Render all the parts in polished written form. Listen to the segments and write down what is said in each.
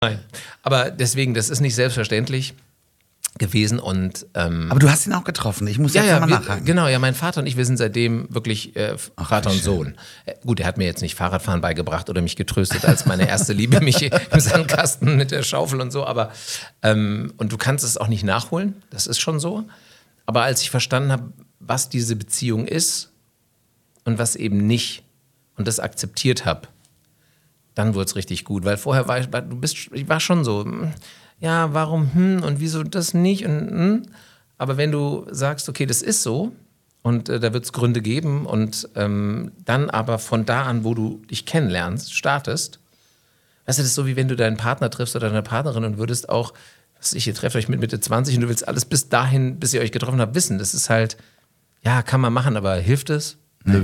Nein. Aber deswegen, das ist nicht selbstverständlich gewesen und Aber du hast ihn auch getroffen. Ich muss jetzt mal nachhaken. Genau, ja, mein Vater und ich, wir sind seitdem wirklich Vater und Sohn. Gut, er hat mir jetzt nicht Fahrradfahren beigebracht oder mich getröstet als meine erste Liebe, mich im Sandkasten mit der Schaufel und so, aber und du kannst es auch nicht nachholen, das ist schon so. Aber als ich verstanden habe, was diese Beziehung ist und was eben nicht und das akzeptiert habe, dann wurde es richtig gut, weil vorher ich war schon so, ja, warum und wieso das nicht aber wenn du sagst, okay, das ist so und da wird es Gründe geben und dann aber von da an, wo du dich kennenlernst, startest, weißt du, das ist so wie wenn du deinen Partner triffst oder deine Partnerin und würdest auch, ihr trefft euch mit Mitte 20 und du willst alles bis dahin, bis ihr euch getroffen habt, wissen. Das ist halt, ja, kann man machen, aber hilft es? Nö.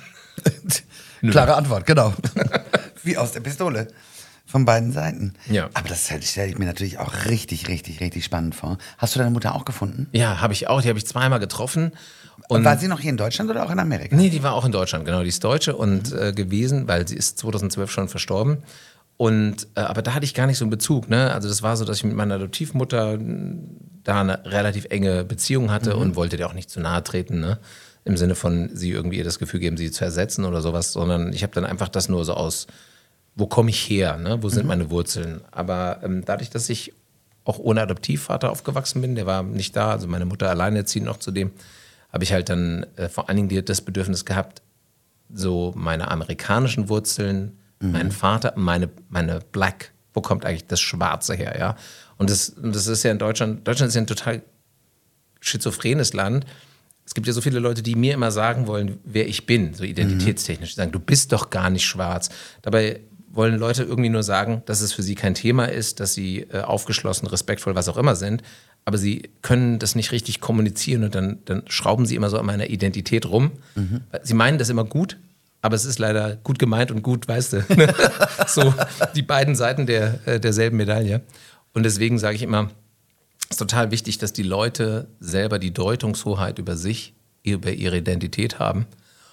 Klare Antwort, genau. Wie aus der Pistole. Von beiden Seiten. Ja. Aber das stelle ich mir natürlich auch richtig, richtig, richtig spannend vor. Hast du deine Mutter auch gefunden? Ja, habe ich auch. Die habe ich zweimal getroffen. Und war sie noch hier in Deutschland oder auch in Amerika? Nee, die war auch in Deutschland, genau. Die ist Deutsche und gewesen, weil sie ist 2012 schon verstorben. Und aber da hatte ich gar nicht so einen Bezug. Ne? Also das war so, dass ich mit meiner Adoptivmutter da eine relativ enge Beziehung hatte und wollte der auch nicht zu nahe treten. Ne? Im Sinne von, sie irgendwie ihr das Gefühl geben, sie zu ersetzen oder sowas. Sondern ich habe dann einfach das nur so aus, wo komme ich her? Ne? Wo sind meine Wurzeln? Aber dadurch, dass ich auch ohne Adoptivvater aufgewachsen bin, der war nicht da, also meine Mutter alleinerziehend noch zudem, habe ich halt dann vor allen Dingen das Bedürfnis gehabt, so meine amerikanischen Wurzeln, meinen Vater, meine Black, wo kommt eigentlich das Schwarze her, ja? Und das ist ja in Deutschland ist ja ein total schizophrenes Land. Es gibt ja so viele Leute, die mir immer sagen wollen, wer ich bin, so identitätstechnisch. Die sagen, du bist doch gar nicht schwarz. Dabei wollen Leute irgendwie nur sagen, dass es für sie kein Thema ist, dass sie aufgeschlossen, respektvoll, was auch immer sind. Aber sie können das nicht richtig kommunizieren und dann schrauben sie immer so an meiner Identität rum. Sie meinen das immer gut, aber es ist leider gut gemeint und gut, weißt du. So die beiden Seiten derselben Medaille. Und deswegen sage ich immer, es ist total wichtig, dass die Leute selber die Deutungshoheit über sich, über ihre Identität haben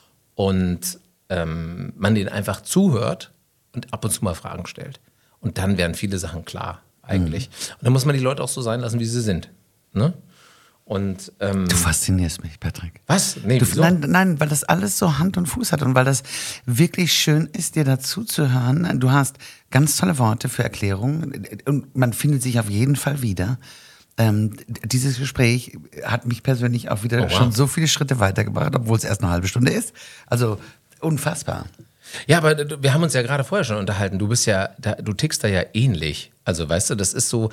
und man denen einfach zuhört und ab und zu mal Fragen stellt. Und dann werden viele Sachen klar eigentlich. Und dann muss man die Leute auch so sein lassen, wie sie sind. Ne? Und, du faszinierst mich, Patrick. Was? Nee, wieso? Nein, weil das alles so Hand und Fuß hat und weil das wirklich schön ist, dir dazu zu hören. Du hast ganz tolle Worte für Erklärungen und man findet sich auf jeden Fall wieder. Dieses Gespräch hat mich persönlich auch wieder schon so viele Schritte weitergebracht, obwohl es erst eine halbe Stunde ist. Also unfassbar. Ja, aber wir haben uns ja gerade vorher schon unterhalten. Du tickst da ja ähnlich. Also weißt du, das ist so,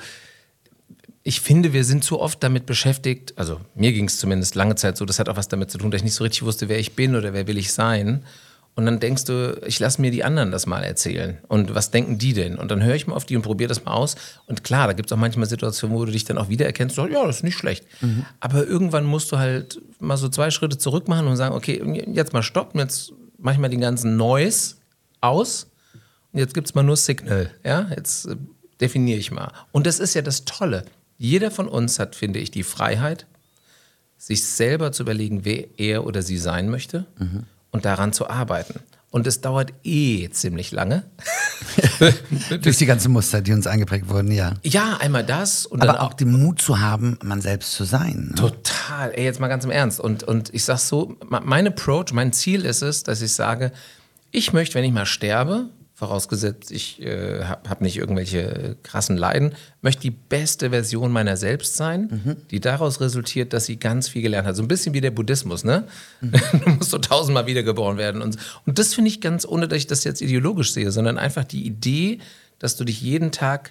ich finde, wir sind zu oft damit beschäftigt, also mir ging es zumindest lange Zeit so, das hat auch was damit zu tun, dass ich nicht so richtig wusste, wer ich bin oder wer will ich sein. Und dann denkst du, ich lasse mir die anderen das mal erzählen. Und was denken die denn? Und dann höre ich mal auf die und probiere das mal aus. Und klar, da gibt es auch manchmal Situationen, wo du dich dann auch wiedererkennst. So, ja, das ist nicht schlecht. Aber irgendwann musst du halt mal so 2 Schritte zurück machen und sagen, okay, jetzt mal stoppen, jetzt mach ich mal den ganzen Noise aus. Und jetzt gibt es mal nur Signal. Ja, jetzt definiere ich mal. Und das ist ja das Tolle. Jeder von uns hat, finde ich, die Freiheit, sich selber zu überlegen, wer er oder sie sein möchte und daran zu arbeiten. Und es dauert ziemlich lange. Durch die ganzen Muster, die uns eingeprägt wurden, ja. Ja, einmal das. Und aber dann auch den Mut zu haben, man selbst zu sein. Ne? Total. Ey, jetzt mal ganz im Ernst. Und ich sag so, mein Approach, mein Ziel ist es, dass ich sage, ich möchte, wenn ich mal sterbe, vorausgesetzt, ich habe nicht irgendwelche krassen Leiden, möchte die beste Version meiner selbst sein, die daraus resultiert, dass sie ganz viel gelernt hat. So ein bisschen wie der Buddhismus, ne? Du musst so 1000-mal wiedergeboren werden. Und das finde ich ganz, ohne dass ich das jetzt ideologisch sehe, sondern einfach die Idee, dass du dich jeden Tag,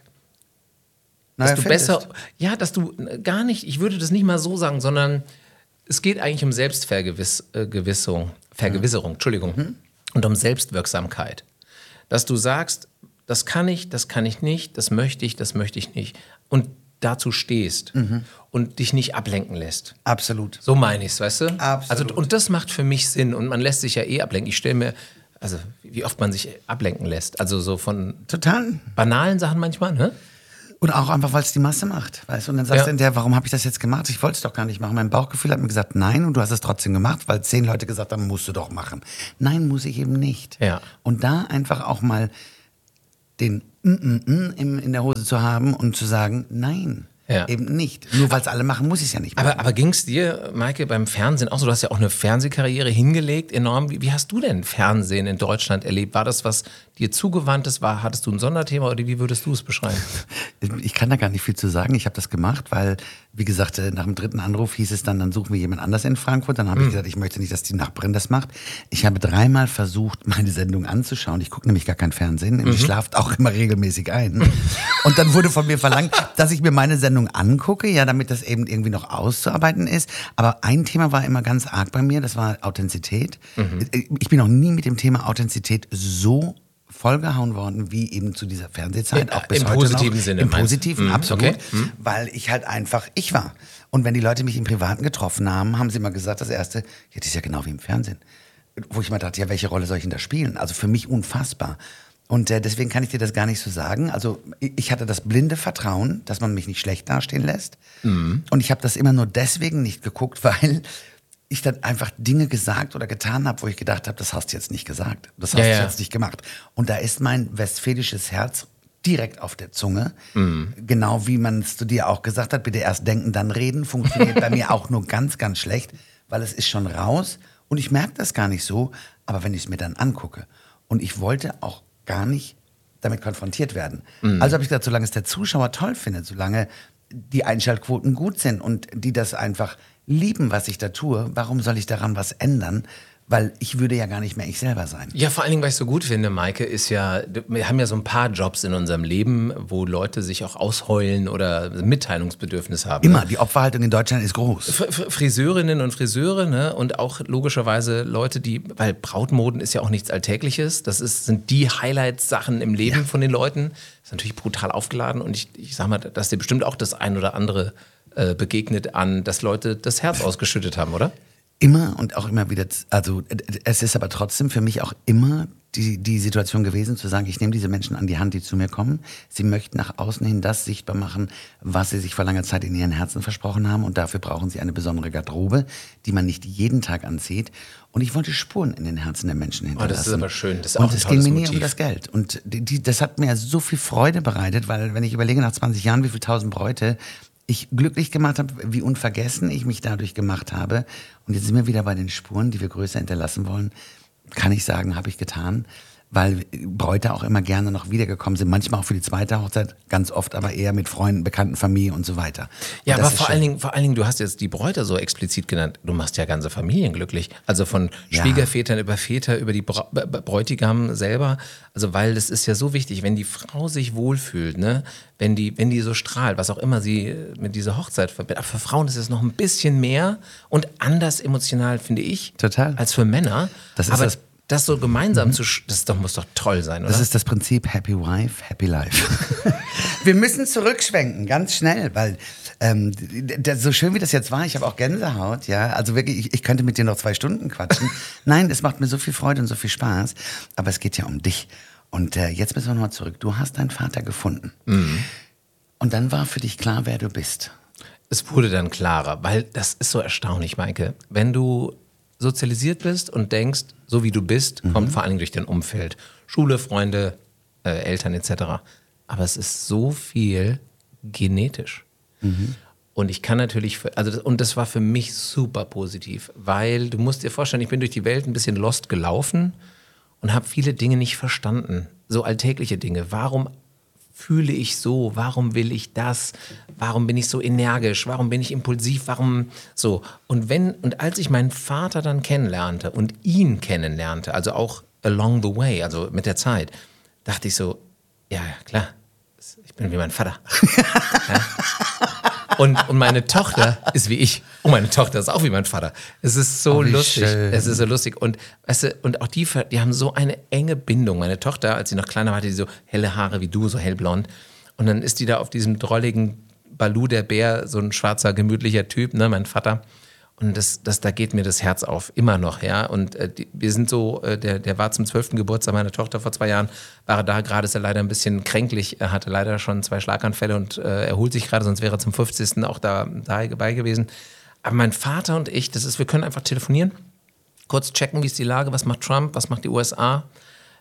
dass du besser, ja, dass du gar nicht, ich würde das nicht mal so sagen, sondern es geht eigentlich um Vergewisserung, Entschuldigung, und um Selbstwirksamkeit. Dass du sagst, das kann ich nicht, das möchte ich nicht. Und dazu stehst und dich nicht ablenken lässt. Absolut. So meine ich es, weißt du? Absolut. Also, und das macht für mich Sinn. Und man lässt sich ja ablenken. Ich stelle mir, also wie oft man sich ablenken lässt. Also so von total banalen Sachen manchmal, ne? Und auch einfach, weil es die Masse macht, weißt du? Und dann sagst du hinterher, warum habe ich das jetzt gemacht? Ich wollte es doch gar nicht machen. Mein Bauchgefühl hat mir gesagt, nein, und du hast es trotzdem gemacht, weil 10 Leute gesagt haben, musst du doch machen. Nein, muss ich eben nicht. Ja. Und da einfach auch mal den in der Hose zu haben und zu sagen, nein. Ja. Eben nicht. Nur weil es alle machen, muss ich es ja nicht machen. Aber ging es dir, Maike, beim Fernsehen auch so? Du hast ja auch eine Fernsehkarriere hingelegt, enorm. Wie hast du denn Fernsehen in Deutschland erlebt? War das was dir zugewandtes war? Hattest du ein Sonderthema oder wie würdest du es beschreiben? Ich kann da gar nicht viel zu sagen. Ich habe das gemacht, weil, wie gesagt, nach dem 3. Anruf hieß es dann suchen wir jemand anders in Frankfurt. Dann habe ich gesagt, ich möchte nicht, dass die Nachbarin das macht. Ich habe 3-mal versucht, meine Sendung anzuschauen. Ich gucke nämlich gar kein Fernsehen. Ich schlafe auch immer regelmäßig ein. Und dann wurde von mir verlangt, dass ich mir meine Sendung angucke, ja, damit das eben irgendwie noch auszuarbeiten ist. Aber ein Thema war immer ganz arg bei mir, das war Authentizität. Ich bin noch nie mit dem Thema Authentizität so vollgehauen worden, wie eben zu dieser Fernsehzeit, auch bis im heute positiven noch. Sinne. Im positiven, absolut. Okay. Weil ich halt einfach ich war. Und wenn die Leute mich im Privaten getroffen haben, haben sie immer gesagt, das Erste, ja, das ist ja genau wie im Fernsehen. Wo ich mal dachte, ja, welche Rolle soll ich denn da spielen? Also für mich unfassbar. Und deswegen kann ich dir das gar nicht so sagen. Also ich hatte das blinde Vertrauen, dass man mich nicht schlecht dastehen lässt. Und ich habe das immer nur deswegen nicht geguckt, weil ich dann einfach Dinge gesagt oder getan habe, wo ich gedacht habe, das hast du jetzt nicht gesagt. Das hast du jetzt nicht gemacht. Und da ist mein westfälisches Herz direkt auf der Zunge. Genau wie man es zu dir auch gesagt hat, bitte erst denken, dann reden, funktioniert bei mir auch nur ganz, ganz schlecht, weil es ist schon raus und ich merke das gar nicht so, aber wenn ich es mir dann angucke und ich wollte auch gar nicht damit konfrontiert werden. Also habe ich gesagt, solange es der Zuschauer toll findet, solange die Einschaltquoten gut sind und die das einfach lieben, was ich da tue, warum soll ich daran was ändern? Weil ich würde ja gar nicht mehr ich selber sein. Ja, vor allen Dingen, was ich so gut finde, Maike, ist ja, wir haben ja so ein paar Jobs in unserem Leben, wo Leute sich auch ausheulen oder Mitteilungsbedürfnis haben. Immer, die Opferhaltung in Deutschland ist groß. Friseurinnen und Friseure, ne? Und auch logischerweise Leute, weil Brautmoden ist ja auch nichts Alltägliches, sind die Highlights-Sachen im Leben von den Leuten. Ist natürlich brutal aufgeladen und ich sag mal, dass dir bestimmt auch das ein oder andere begegnet an, dass Leute das Herz ausgeschüttet haben, oder? Immer und auch immer wieder, also es ist aber trotzdem für mich auch immer die Situation gewesen, zu sagen, ich nehme diese Menschen an die Hand, die zu mir kommen. Sie möchten nach außen hin das sichtbar machen, was sie sich vor langer Zeit in ihren Herzen versprochen haben und dafür brauchen sie eine besondere Garderobe, die man nicht jeden Tag anzieht. Und ich wollte Spuren in den Herzen der Menschen hinterlassen. Das ist aber schön. Das ist auch und es ging mir nie um das Geld. Und das hat mir so viel Freude bereitet, weil wenn ich überlege, nach 20 Jahren, wie viele 1000 Bräute ich glücklich gemacht habe, wie unvergessen ich mich dadurch gemacht habe. Und jetzt sind wir wieder bei den Spuren, die wir größer hinterlassen wollen. Kann ich sagen, habe ich getan. Weil Bräute auch immer gerne noch wiedergekommen sind. Manchmal auch für die zweite Hochzeit, ganz oft aber eher mit Freunden, Bekannten, Familie und so weiter. Ja, aber vor allen Dingen, du hast jetzt die Bräute so explizit genannt. Du machst ja ganze Familien glücklich. Also von Schwiegervätern über Väter, über die Bräutigam selber. Also weil das ist ja so wichtig, wenn die Frau sich wohlfühlt, ne? Wenn die so strahlt, was auch immer sie mit dieser Hochzeit verbindet. Aber für Frauen ist es noch ein bisschen mehr und anders emotional, finde ich. Total. Als für Männer. Das ist das so gemeinsam muss doch toll sein, oder? Das ist das Prinzip Happy Wife, Happy Life. Wir müssen zurückschwenken, ganz schnell, weil so schön wie das jetzt war, ich habe auch Gänsehaut, ja, also wirklich, ich könnte mit dir noch 2 Stunden quatschen. Nein, das macht mir so viel Freude und so viel Spaß, aber es geht ja um dich. Und jetzt müssen wir nochmal zurück. Du hast deinen Vater gefunden. Und dann war für dich klar, wer du bist. Es wurde dann klarer, weil das ist so erstaunlich, Maike. Wenn du sozialisiert bist und denkst, so wie du bist, kommt vor allen Dingen durch dein Umfeld. Schule, Freunde, Eltern etc. Aber es ist so viel genetisch. Und ich kann natürlich, und das war für mich super positiv, weil du musst dir vorstellen, ich bin durch die Welt ein bisschen lost gelaufen und habe viele Dinge nicht verstanden. So alltägliche Dinge. Warum fühle ich so? Warum will ich das? Warum bin ich so energisch? Warum bin ich impulsiv? Warum so? Und als ich meinen Vater dann kennenlernte und ihn kennenlernte, also auch along the way, also mit der Zeit, dachte ich so, ja, klar, ich bin wie mein Vater. Ja? Und meine Tochter ist wie ich. Und meine Tochter ist auch wie mein Vater. Es ist so lustig. Schön. Es ist so lustig. Und, weißt du, und auch die haben so eine enge Bindung. Meine Tochter, als sie noch kleiner war, hatte die so helle Haare wie du, so hellblond. Und dann ist die da auf diesem drolligen Balu, der Bär, so ein schwarzer, gemütlicher Typ, ne, mein Vater. Und da geht mir das Herz auf, immer noch, ja. Und wir sind so, der war zum 12. Geburtstag meiner Tochter vor 2 Jahren, war er da, gerade ist er leider ein bisschen kränklich, er hatte leider schon 2 Schlaganfälle und erholt sich gerade, sonst wäre er zum 50. auch dabei gewesen. Aber mein Vater und ich, wir können einfach telefonieren, kurz checken, wie ist die Lage, was macht Trump, was macht die USA,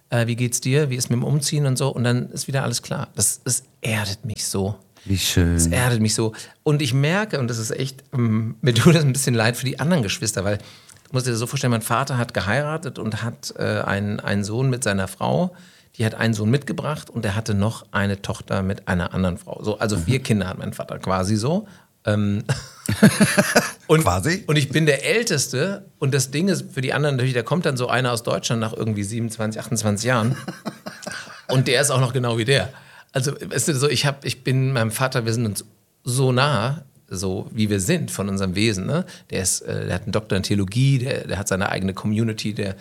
wie geht's dir, wie ist mit dem Umziehen und so. Und dann ist wieder alles klar. Das erdet mich so. Wie schön. Das erdet mich so. Und ich merke, und das ist echt, mir tut das ein bisschen leid für die anderen Geschwister, weil du musst dir das so vorstellen, mein Vater hat geheiratet und hat einen Sohn mit seiner Frau. Die hat einen Sohn mitgebracht und er hatte noch eine Tochter mit einer anderen Frau. So, also 4 Kinder hat mein Vater quasi so. Und ich bin der Älteste und das Ding ist für die anderen natürlich, da kommt dann so einer aus Deutschland nach irgendwie 27, 28 Jahren und der ist auch noch genau wie der. Also, weißt du, so, ich bin meinem Vater, wir sind uns so nah, so wie wir sind von unserem Wesen. Ne? Der hat einen Doktor in Theologie, der hat seine eigene Community, der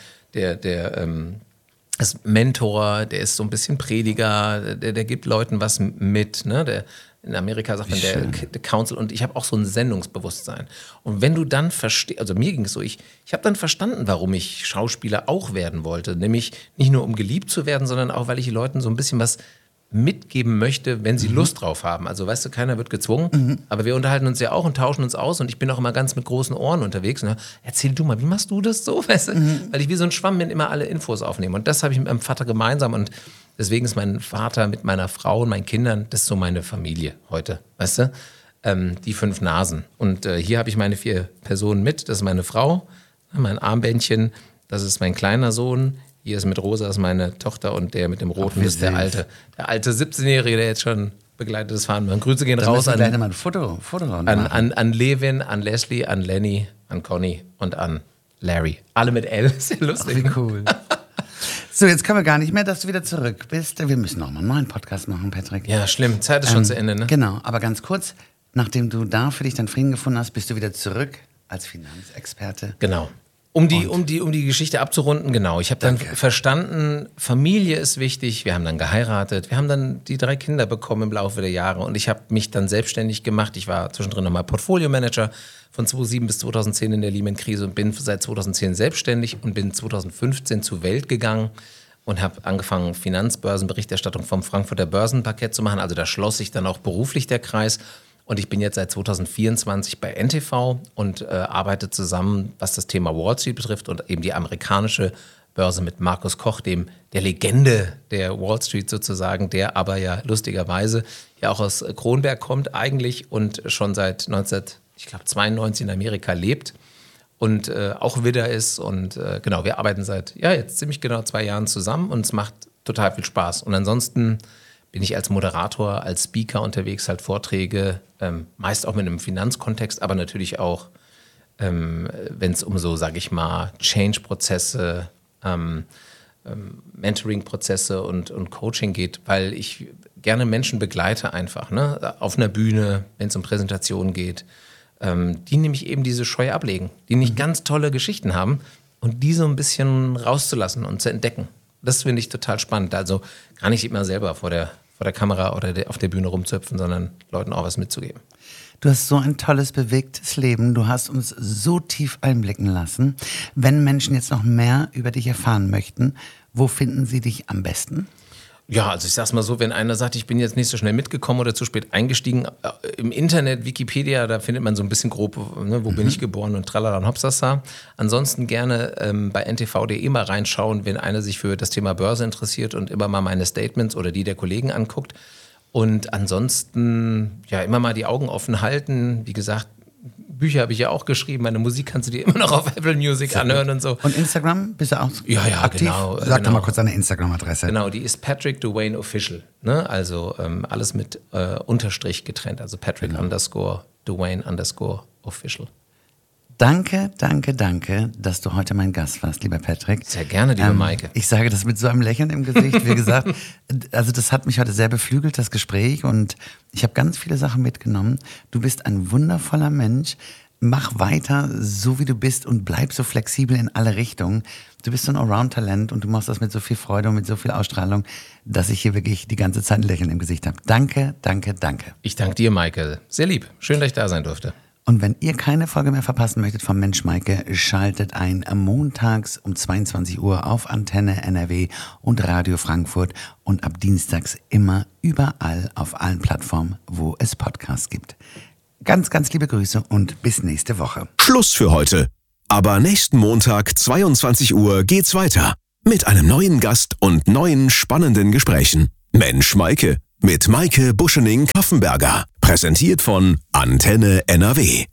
ist Mentor, der ist so ein bisschen Prediger, der gibt Leuten was mit, ne? In Amerika sagt man der Council, und ich habe auch so ein Sendungsbewusstsein. Und wenn du dann verstehst, also mir ging es so, ich habe dann verstanden, warum ich Schauspieler auch werden wollte, nämlich nicht nur um geliebt zu werden, sondern auch, weil ich den Leuten so ein bisschen was mitgeben möchte, wenn sie Lust drauf haben. Also weißt du, keiner wird gezwungen, aber wir unterhalten uns ja auch und tauschen uns aus und ich bin auch immer ganz mit großen Ohren unterwegs. Und erzähl du mal, wie machst du das so? Weißt du? Weil ich wie so ein Schwamm bin, immer alle Infos aufnehme. Und das habe ich mit meinem Vater gemeinsam und deswegen ist mein Vater mit meiner Frau und meinen Kindern, das ist so meine Familie heute, weißt du? Die 5 Nasen. Und hier habe ich meine 4 Personen mit. Das ist meine Frau, mein Armbändchen, das ist mein kleiner Sohn. Hier ist mit Rosa ist meine Tochter und der mit dem Roten ist der alte 17-Jährige, der jetzt schon begleitetes Fahren macht. Grüße gehen raus an, mal ein Foto an Levin, an Leslie, an Lenny, an Conny und an Larry. Alle mit L, ist ja lustig. Ach, wie cool. So, jetzt können wir gar nicht mehr, dass du wieder zurück bist. Wir müssen noch mal einen neuen Podcast machen, Patrick. Ja, schlimm. Zeit ist schon zu Ende, ne? Genau, aber ganz kurz, nachdem du da für dich deinen Frieden gefunden hast, bist du wieder zurück als Finanzexperte. Genau. Um die Geschichte abzurunden, genau. Ich habe dann verstanden, Familie ist wichtig. Wir haben dann geheiratet. Wir haben dann die 3 Kinder bekommen im Laufe der Jahre. Und ich habe mich dann selbstständig gemacht. Ich war zwischendrin nochmal Portfolio-Manager von 2007 bis 2010 in der Lehman-Krise und bin seit 2010 selbstständig und bin 2015 zur Welt gegangen und habe angefangen, Finanzbörsenberichterstattung vom Frankfurter Börsenparkett zu machen. Also da schloss sich dann auch beruflich der Kreis. Und ich bin jetzt seit 2024 bei NTV und arbeite zusammen, was das Thema Wall Street betrifft und eben die amerikanische Börse mit Markus Koch, der Legende der Wall Street sozusagen, der aber ja lustigerweise ja auch aus Kronberg kommt eigentlich und schon seit 1992 in Amerika lebt und auch Widder ist. Und genau, wir arbeiten seit jetzt ziemlich genau 2 Jahren zusammen und es macht total viel Spaß. Und ansonsten bin ich als Moderator, als Speaker unterwegs, halt Vorträge, meist auch mit einem Finanzkontext, aber natürlich auch, wenn es um so, sage ich mal, Change-Prozesse, Mentoring-Prozesse und Coaching geht, weil ich gerne Menschen begleite einfach, ne? Auf einer Bühne, wenn es um Präsentationen geht, die nämlich eben diese Scheu ablegen, die nicht ganz tolle Geschichten haben und die so ein bisschen rauszulassen und zu entdecken. Das finde ich total spannend. Also gar nicht immer selber vor der Kamera oder auf der Bühne rumzuhüpfen, sondern Leuten auch was mitzugeben. Du hast so ein tolles, bewegtes Leben. Du hast uns so tief einblicken lassen. Wenn Menschen jetzt noch mehr über dich erfahren möchten, wo finden sie dich am besten? Ja, also ich sag's mal so, wenn einer sagt, ich bin jetzt nicht so schnell mitgekommen oder zu spät eingestiegen, im Internet, Wikipedia, da findet man so ein bisschen grob, ne, wo bin ich geboren und tralala und hopsasa. Ansonsten gerne bei ntv.de mal reinschauen, wenn einer sich für das Thema Börse interessiert und immer mal meine Statements oder die der Kollegen anguckt. Und ansonsten, ja, immer mal die Augen offen halten. Wie gesagt, Bücher habe ich ja auch geschrieben, meine Musik kannst du dir immer noch auf Apple Music anhören und so. Und Instagram, bist du auch aktiv? Genau. Sag doch mal kurz deine Instagram-Adresse. Genau, die ist Patrick Dewayne Official. Ne? Also alles mit Unterstrich getrennt, also Patrick _Dewayne _Official. Danke, dass du heute mein Gast warst, lieber Patrick. Sehr gerne, liebe Maike. Ich sage das mit so einem Lächeln im Gesicht. Wie gesagt, also das hat mich heute sehr beflügelt, das Gespräch. Und ich habe ganz viele Sachen mitgenommen. Du bist ein wundervoller Mensch. Mach weiter, so wie du bist und bleib so flexibel in alle Richtungen. Du bist so ein Allround-Talent und du machst das mit so viel Freude und mit so viel Ausstrahlung, dass ich hier wirklich die ganze Zeit ein Lächeln im Gesicht habe. Danke. Ich danke dir, Maike. Sehr lieb. Schön, dass ich da sein durfte. Und wenn ihr keine Folge mehr verpassen möchtet vom Mensch Maike, schaltet ein montags um 22 Uhr auf Antenne NRW und Radio Frankfurt und ab dienstags immer überall auf allen Plattformen, wo es Podcasts gibt. Ganz, ganz liebe Grüße und bis nächste Woche. Schluss für heute. Aber nächsten Montag, 22 Uhr, geht's weiter. Mit einem neuen Gast und neuen spannenden Gesprächen. Mensch Maike mit Maike Buschening-Kaffenberger. Präsentiert von Antenne NRW.